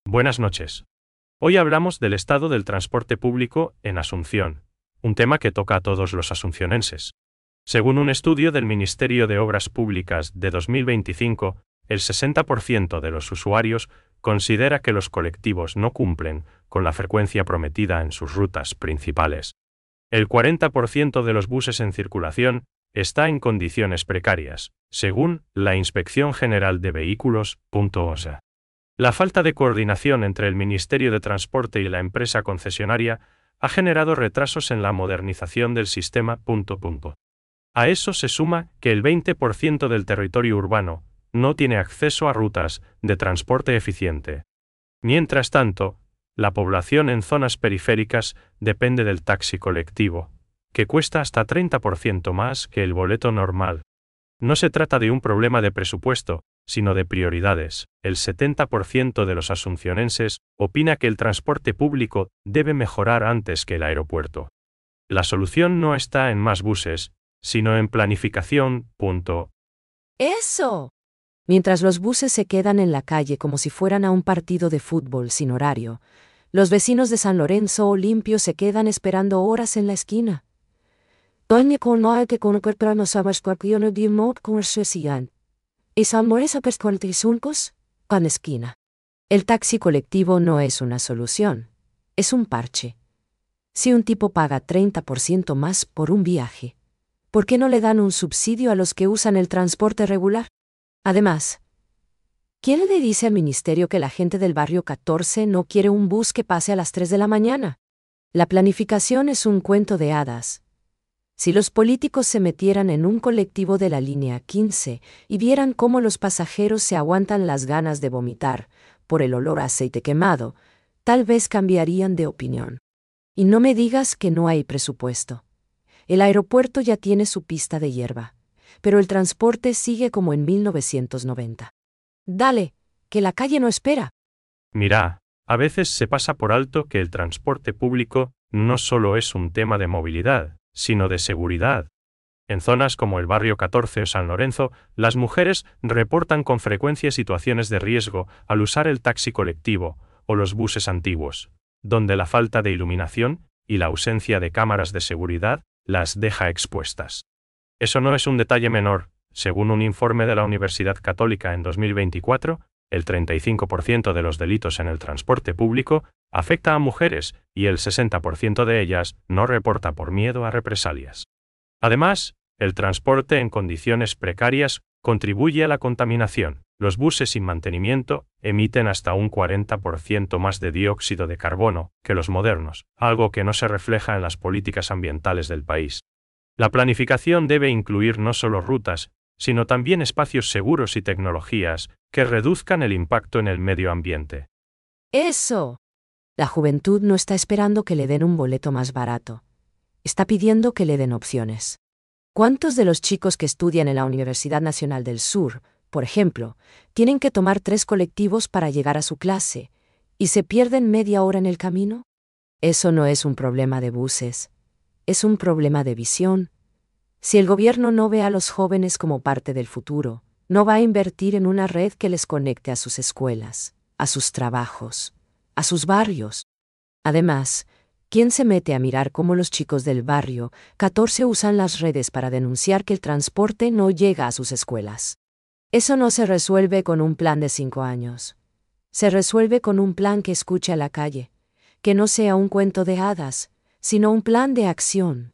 Buenas noches. Hoy hablamos del estado del transporte público en Asunción, un tema que toca a todos los asuncionenses. Según un estudio del Ministerio de Obras Públicas de 2025, el 60% de los usuarios considera que los colectivos no cumplen con la frecuencia prometida en sus rutas principales. El 40% de los buses en circulación está en condiciones precarias, según la Inspección General de Vehículos. La falta de coordinación entre el Ministerio de Transporte y la empresa concesionaria ha generado retrasos en la modernización del sistema. A eso se suma que el 20% del territorio urbano no tiene acceso a rutas de transporte eficiente. Mientras tanto, la población en zonas periféricas depende del taxi colectivo, que cuesta hasta 30% más que el boleto normal. No se trata de un problema de presupuesto, sino de prioridades. El 70% de los asuncionenses opina que el transporte público debe mejorar antes que el aeropuerto. La solución no está en más buses, sino en planificación. ¡Eso! Mientras los buses se quedan en la calle como si fueran a un partido de fútbol sin horario, los vecinos de San Lorenzo o Limpio se quedan esperando horas en la esquina. Esquina. El taxi colectivo no es una solución, es un parche. Si un tipo paga 30% más por un viaje, ¿por qué no le dan un subsidio a los que usan el transporte regular? Además, ¿quién le dice al ministerio que la gente del barrio 14 no quiere un bus que pase a las 3 de la mañana? La planificación es un cuento de hadas. Si los políticos se metieran en un colectivo de la línea 15 y vieran cómo los pasajeros se aguantan las ganas de vomitar por el olor a aceite quemado, tal vez cambiarían de opinión. Y no me digas que no hay presupuesto. El aeropuerto ya tiene su pista de hierba, pero el transporte sigue como en 1990. Dale, que la calle no espera. Mira, a veces se pasa por alto que el transporte público no solo es un tema de movilidad, sino de seguridad. En zonas como el barrio 14 o San Lorenzo, las mujeres reportan con frecuencia situaciones de riesgo al usar el taxi colectivo o los buses antiguos, donde la falta de iluminación y la ausencia de cámaras de seguridad las deja expuestas. Eso no es un detalle menor. Según un informe de la Universidad Católica en 2024, el 35% de los delitos en el transporte público afecta a mujeres y el 60% de ellas no reporta por miedo a represalias. Además, el transporte en condiciones precarias contribuye a la contaminación. Los buses sin mantenimiento emiten hasta un 40% más de dióxido de carbono que los modernos, algo que no se refleja en las políticas ambientales del país. La planificación debe incluir no solo rutas, sino también espacios seguros y tecnologías que reduzcan el impacto en el medio ambiente. ¡Eso! La juventud no está esperando que le den un boleto más barato. Está pidiendo que le den opciones. ¿Cuántos de los chicos que estudian en la Universidad Nacional del Sur, por ejemplo, tienen que tomar 3 colectivos para llegar a su clase y se pierden media hora en el camino? Eso no es un problema de buses, es un problema de visión. Si el gobierno no ve a los jóvenes como parte del futuro, no va a invertir en una red que les conecte a sus escuelas, a sus trabajos, a sus barrios. Además, ¿quién se mete a mirar cómo los chicos del barrio 14 usan las redes para denunciar que el transporte no llega a sus escuelas? Eso no se resuelve con un plan de 5 años. Se resuelve con un plan que escuche a la calle, que no sea un cuento de hadas, sino un plan de acción.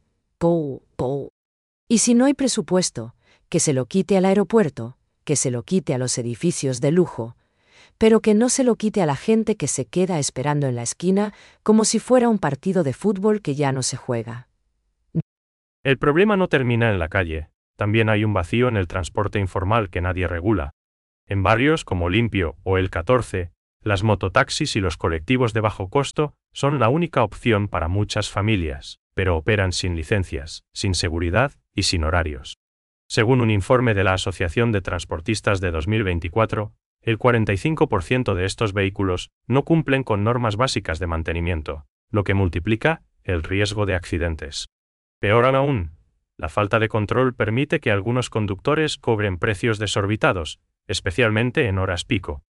Y si no hay presupuesto, que se lo quite al aeropuerto, que se lo quite a los edificios de lujo, pero que no se lo quite a la gente que se queda esperando en la esquina como si fuera un partido de fútbol que ya no se juega. El problema no termina en la calle, también hay un vacío en el transporte informal que nadie regula. En barrios como Limpio o el 14, las mototaxis y los colectivos de bajo costo son la única opción para muchas familias, pero operan sin licencias, sin seguridad y sin horarios. Según un informe de la Asociación de Transportistas de 2024, el 45% de estos vehículos no cumplen con normas básicas de mantenimiento, lo que multiplica el riesgo de accidentes. Peor aún, la falta de control permite que algunos conductores cobren precios desorbitados, especialmente en horas pico.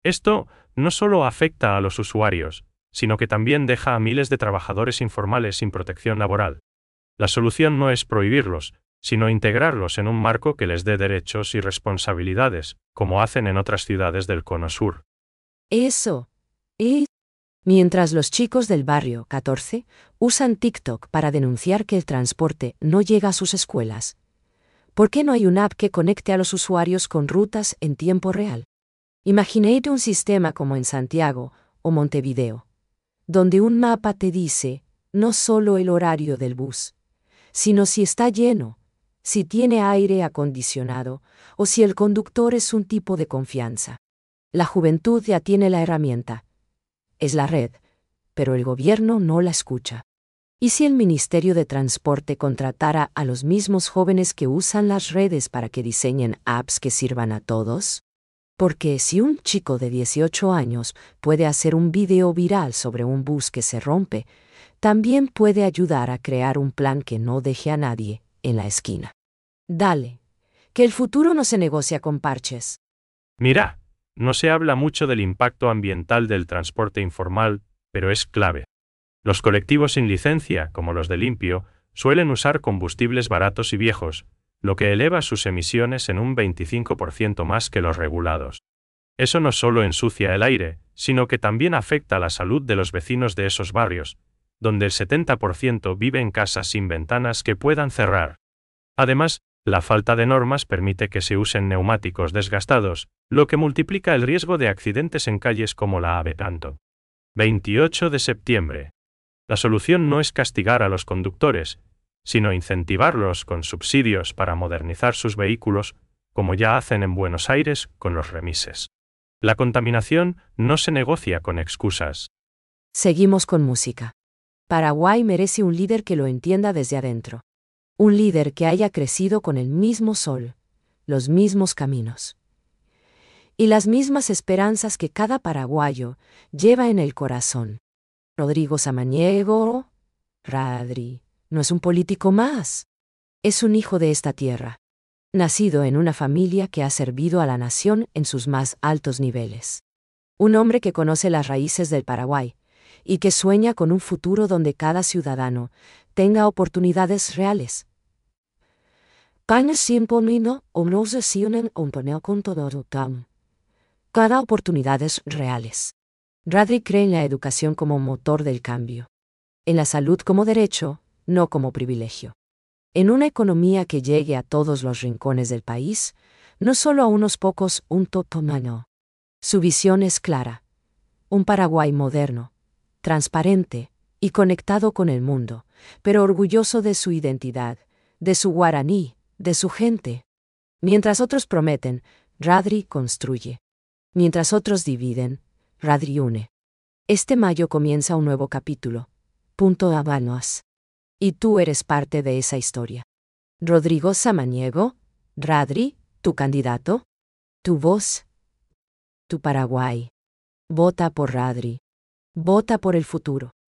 Esto no solo afecta a los usuarios, sino que también deja a miles de trabajadores informales sin protección laboral. La solución no es prohibirlos, sino integrarlos en un marco que les dé derechos y responsabilidades, como hacen en otras ciudades del Cono Sur. Eso. Y mientras los chicos del barrio 14 usan TikTok para denunciar que el transporte no llega a sus escuelas, ¿por qué no hay una app que conecte a los usuarios con rutas en tiempo real? Imagínate un sistema como en Santiago o Montevideo, donde un mapa te dice no solo el horario del bus, sino si está lleno, si tiene aire acondicionado o si el conductor es un tipo de confianza. La juventud ya tiene la herramienta. Es la red, pero el gobierno no la escucha. ¿Y si el Ministerio de Transporte contratara a los mismos jóvenes que usan las redes para que diseñen apps que sirvan a todos? Porque si un chico de 18 años puede hacer un video viral sobre un bus que se rompe, también puede ayudar a crear un plan que no deje a nadie en la esquina. Dale, que el futuro no se negocia con parches. Mira, no se habla mucho del impacto ambiental del transporte informal, pero es clave. Los colectivos sin licencia, como los de Limpio, suelen usar combustibles baratos y viejos, lo que eleva sus emisiones en un 25% más que los regulados. Eso no solo ensucia el aire, sino que también afecta a la salud de los vecinos de esos barrios, donde el 70% vive en casas sin ventanas que puedan cerrar. Además, la falta de normas permite que se usen neumáticos desgastados, lo que multiplica el riesgo de accidentes en calles como la Ave Canto. 28 de septiembre. La solución no es castigar a los conductores, sino incentivarlos con subsidios para modernizar sus vehículos, como ya hacen en Buenos Aires con los remises. La contaminación no se negocia con excusas. Seguimos con música. Paraguay merece un líder que lo entienda desde adentro. Un líder que haya crecido con el mismo sol, los mismos caminos y las mismas esperanzas que cada paraguayo lleva en el corazón. Rodrigo Samaniego, Radri, no es un político más. Es un hijo de esta tierra, nacido en una familia que ha servido a la nación en sus más altos niveles. Un hombre que conoce las raíces del Paraguay y que sueña con un futuro donde cada ciudadano tenga oportunidades reales. Cada oportunidades reales. Radri cree en la educación como motor del cambio. En la salud como derecho, no como privilegio. En una economía que llegue a todos los rincones del país, no solo a unos pocos, un totomano. Su visión es clara. Un Paraguay moderno, transparente y conectado con el mundo, pero orgulloso de su identidad, de su guaraní, de su gente. Mientras otros prometen, Radri construye. Mientras otros dividen, Radri une. Este mayo comienza un nuevo capítulo. Punto Habanos. Y tú eres parte de esa historia. Rodrigo Samaniego, Radri, tu candidato, tu voz, tu Paraguay. Vota por Radri. Vota por el futuro.